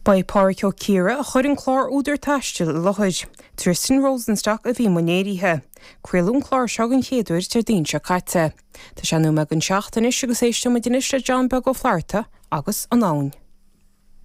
Ba Páirceó Ciara a chuir an chlár údar taistil lochuid. Tristan Rosenstock a bhí munéirithe. Cuilún chlár segan chéadúir tar daon se caite. Tá seanú me an seachtain is agus éiste me diniste John Beg ó Flarta agus an áin.